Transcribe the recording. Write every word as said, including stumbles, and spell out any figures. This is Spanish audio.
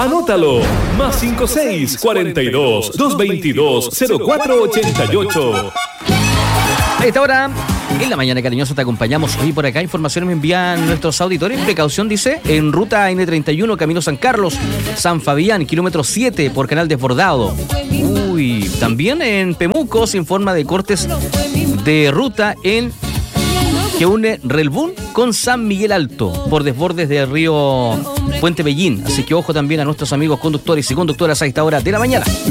Anótalo. Más cinco seis cuarenta y dos, doscientos veintidós, cero cuatro ochenta y ocho. A esta hora, en la mañana cariñosa, te acompañamos. Hoy por acá informaciones me envían nuestros auditores. Precaución, dice, en ruta ene treinta y uno, camino San Carlos, San Fabián, kilómetro siete, por canal desbordado. Uy, también en Pemuco se informa de cortes de ruta en que une Relbún con San Miguel Alto, por desbordes del río Puente Bellín. Así que ojo también a nuestros amigos conductores y conductoras a esta hora de la mañana.